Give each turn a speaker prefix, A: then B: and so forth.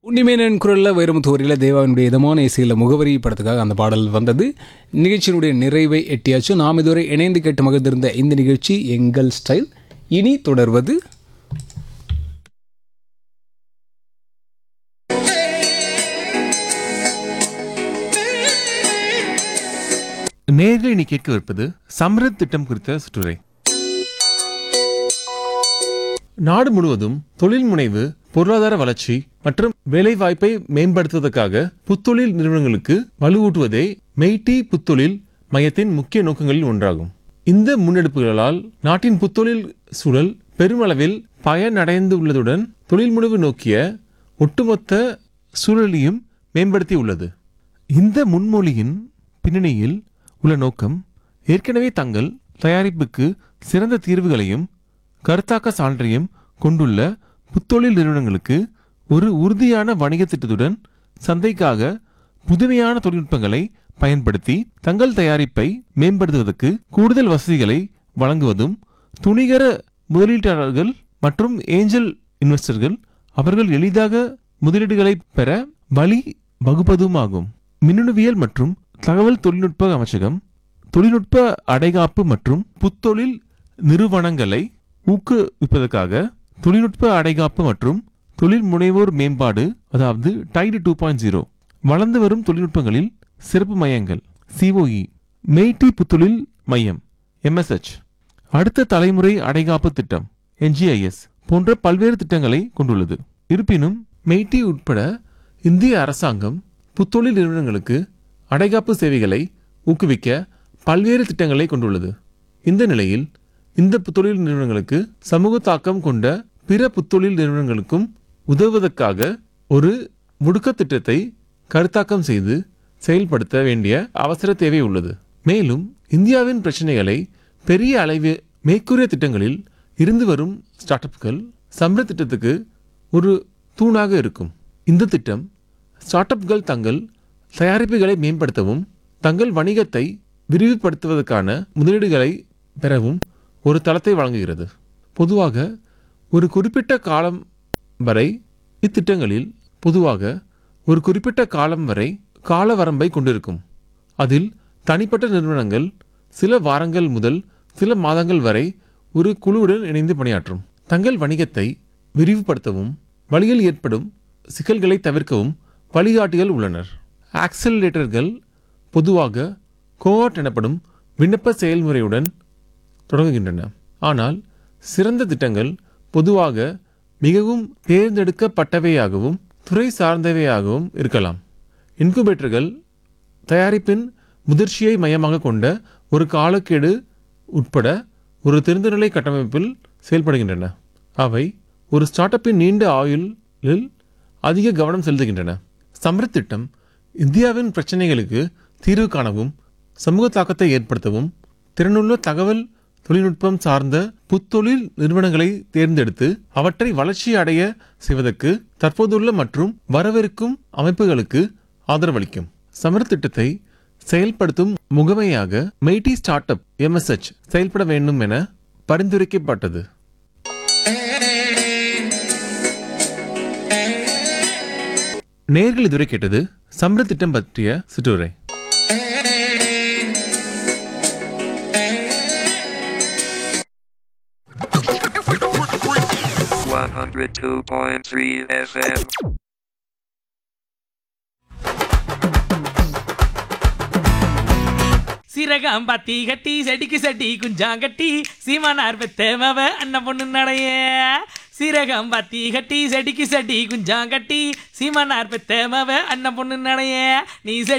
A: உன்னிமேனன் குரலில் வைரமுத்துவரியில் தேவாவினுடைய இதமான இசையில் முகவரி படத்துக்காக அந்த பாடல் வந்தது. நிகழ்ச்சியினுடைய நிறைவை எட்டியாச்சு. நாம் இதுவரை இணைந்து கேட்டு மகிழ்ந்திருந்த இந்த நிகழ்ச்சி எங்கள் ஸ்டைல். இனி தொடர்வது
B: நேரில் இனி கேட்கவிருப்பது சம்ரித் திட்டம் குறித்த சுற்றுரை. நாடு முழுவதும் தொழில் முனைவு, பொருளாதார வளர்ச்சி மற்றும் வேலைவாய்ப்பை மேம்படுத்துவதற்காக புத்தொழில் நிறுவனங்களுக்கு வலுவூட்டுவதே மெய்டி புத்தொழில் மையத்தின் முக்கிய நோக்கங்களில் ஒன்றாகும். இந்த முன்னெடுப்புகளால் நாட்டின் புத்தொழில் சூழல் பெருமளவில் பயனடைந்துள்ளதுடன் தொழில் முனைவு நோக்கிய ஒட்டுமொத்த சூழலையும் மேம்படுத்தியுள்ளது. இந்த முன்மொழியின் பின்னணியில் உள்ள நோக்கம் ஏற்கனவே தங்கள் தயாரிப்புக்கு சிறந்த தீர்வுகளையும் கருத்தாக்க சான்றையும் கொண்டுள்ள புத்தொழில் நிறுவனங்களுக்கு ஒரு உறுதியான வணிக திட்டத்துடன் சந்தைக்காக புதுமையான தொழில்நுட்பங்களை பயன்படுத்தி தங்கள் தயாரிப்பை மேம்படுத்துவதற்கு கூடுதல் வசதிகளை வழங்குவதும், துணிகர முதலீட்டாளர்கள் மற்றும் ஏஞ்சல் இன்வெஸ்டர்கள் அவர்கள் எளிதாக முதலீடுகளை பெற வழி வகுப்பதுமாகும். மின்னணுவியல் மற்றும் தகவல் தொழில்நுட்ப அமைச்சகம் தொழில்நுட்ப அடைகாப்பு மற்றும் புத்தொழில் நிறுவனங்களை ஊக்குவிப்பதற்காக தொழில்நுட்ப அடைகாப்பு மற்றும் தொழில் முனைவோர் மேம்பாடு, அதாவது டைடு 2.0 வளர்ந்து வரும் தொழில்நுட்பங்களில் சிறப்பு மையங்கள் COE, மெய்டி புத்தொழில் மையம் MSH, அடுத்த தலைமுறை அடைகாப்பு திட்டம் NGIS போன்ற பல்வேறு திட்டங்களை கொண்டுள்ளது. இருப்பினும் மெய்டி உட்பட இந்திய அரசாங்கம் புத்தொழில் நிறுவனங்களுக்கு அடைகாப்பு சேவைகளை ஊக்குவிக்க பல்வேறு திட்டங்களை கொண்டுள்ளது. இந்த நிலையில் இந்த புத்தொழில் நிறுவனங்களுக்கு சமூக தாக்கம் கொண்ட பிற புத்தொழில் நிறுவனங்களுக்கும் உதவுவதற்காக ஒரு முடுக்க திட்டத்தை கருத்தாக்கம் செய்து செயல்படுத்த வேண்டிய அவசர தேவை உள்ளது. மேலும் இந்தியாவின் பிரச்சனைகளை பெரிய அளவு மேற்கூறிய திட்டங்களில் இருந்து வரும் ஸ்டார்ட் அப்கள் சம்ரித் திட்டத்துக்கு ஒரு தூணாக இருக்கும். இந்த திட்டம் ஸ்டார்ட் அப்கள் தங்கள் தயாரிப்புகளை மேம்படுத்தவும் தங்கள் வணிகத்தை விரிவுபடுத்துவதற்கான முதலீடுகளை பெறவும் ஒரு தளத்தை வழங்குகிறது. பொதுவாக ஒரு குறிப்பிட்ட காலம் வரை இத்திட்டங்களில் கால வரம்பை கொண்டிருக்கும். அதில் தனிப்பட்ட நிறுவனங்கள் சில வாரங்கள் முதல் சில மாதங்கள் வரை ஒரு குழுவுடன் இணைந்து பணியாற்றும். தங்கள் வணிகத்தை விரிவுபடுத்தவும் வழியில் ஏற்படும் சிக்கல்களை தவிர்க்கவும் வழிகாட்டிகள் உள்ளனர். ஆக்சலரேட்டர்கள் பொதுவாக கோஆர்ட் எனப்படும் விண்ணப்ப செயல்முறையுடன் தொடங்குகின்றன. ஆனால் சிறந்த திட்டங்கள் பொதுவாக மிகவும் தேர்ந்தெடுக்கப்பட்டவையாகவும் துறை சார்ந்தவையாகவும் இருக்கலாம். இன்குபேட்டர்கள் தயாரிப்பின் முதிர்ச்சியை மையமாக கொண்ட ஒரு காலக்கெடு உட்பட ஒரு திறந்தநிலை கட்டமைப்பில் செயல்படுகின்றன. அவை ஒரு ஸ்டார்ட் அப்பின் நீண்ட ஆயுளில் அதிக கவனம் செலுத்துகின்றன. சம்ரித் திட்டம் இந்தியாவின் பிரச்சனைகளுக்கு தீர்வு காணவும் சமூக தாக்கத்தை ஏற்படுத்தவும் திறனுள்ள தகவல் தொழில்நுட்பம் சார்ந்த புத்தொழில் நிறுவனங்களை தேர்ந்தெடுத்து அவற்றை வளர்ச்சி அடைய செய்வதற்கு தற்போதுள்ள மற்றும் வரவிருக்கும் அமைப்புகளுக்கு ஆதரவளிக்கும். சம்ரித் திட்டத்தை செயல்படுத்தும் முகமையாக மெய்டி ஸ்டார்ட் அப் MSH செயல்பட வேண்டும் என பரிந்துரைக்கப்பட்டது. நேர்கள் இதுவரை கேட்டது சம்ரித் திட்டம் பற்றிய சிற்றுரை.
C: 102.3 FM.
D: சீரகம் பத்தி கட்டி செடிக்கு செடி குஞ்சாங்கட்டி சீமானார் பெத்தேமவ அண்ணன் பொண்ணு நடைய. சீரகம் பத்தி கட்டி செடிக்கு செடி குஞ்சாங்கட்டி சீமானார் பெத்தேமவ அண்ணன் பொண்ணு நடைய. நீ